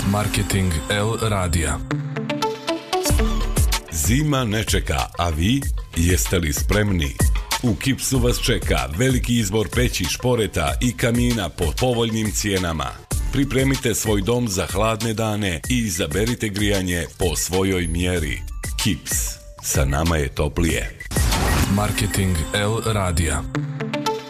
Marketing L radija. Zima ne čeka, a vi jeste li spremni? U Kipsu vas čeka veliki izbor peći, šporeta i kamina po povoljnim cijenama. Pripremite svoj dom za hladne dane i izaberite grijanje po svojoj mjeri. Kips, sa nama je toplije. Marketing L radija.